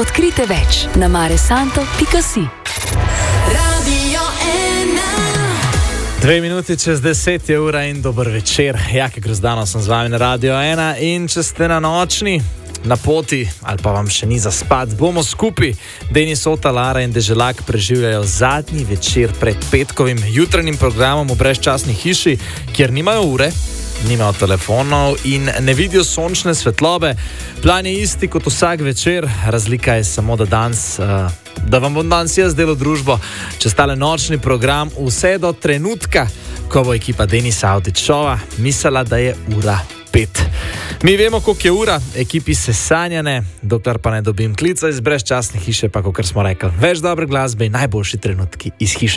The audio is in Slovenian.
Odkrite več na maresanto.si. 2 minuti čez 10 je ura in dober večer. Jake Grozdanov sem z vami na Radio 1 in če ste na nočni, na poti ali pa vam še ni za spat, bomo skupaj. Denis Ota, Lara in Deželak preživljajo zadnji večer pred petkovim jutranjim programom v brezčasni hiši, kjer nimajo ure, nimajo telefonov in ne vidijo sončne svetlobe. Plan je isti kot vsak večer, razlika je samo, da vam bom danes jaz delal družbo čez tale nočni program vse do trenutka, ko bo ekipa Denisa Avdić mislila, da je ura 5. Mi vemo, koliko je ura, ekipi se sanjane, dokler pa ne dobim klica iz brezčasne hiše, pa kot smo rekli, več dobre glasbe in najboljši trenutki iz hiše.